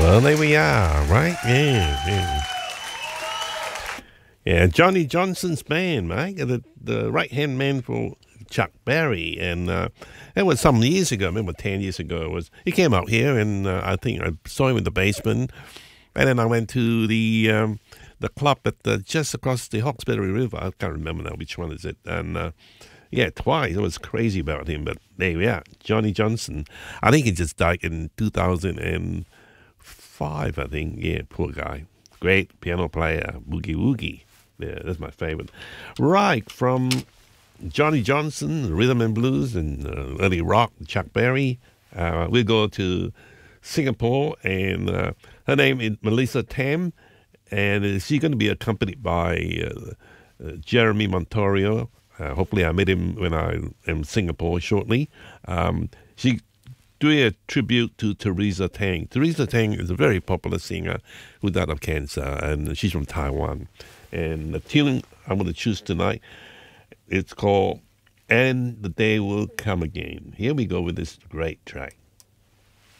Well, there we are, right? Yeah. Yeah, Johnny Johnson's band, right? The right-hand man for Chuck Berry. And it was some years ago, I remember 10 years ago. He came out here, and I think I saw him in the basement. And then I went to the club just across the Hawkesbury River. I can't remember now which one is it. And yeah, twice. I was crazy about him, but there we are. Johnny Johnson. I think he just died in 2005, I think. Yeah, poor guy. Great piano player, Boogie Woogie. Yeah, that's my favorite. Right, from Johnny Johnson, rhythm and blues, and early rock, Chuck Berry. We'll go to Singapore, and her name is Melissa Tam, and she's going to be accompanied by Jeremy Montorio. Hopefully I met him when I am in Singapore shortly. She doing a tribute to Teresa Tang. Teresa Tang is a very popular singer who died of cancer, and she's from Taiwan. And the tune I'm going to choose tonight, it's called And the Day Will Come Again. Here we go with this great track.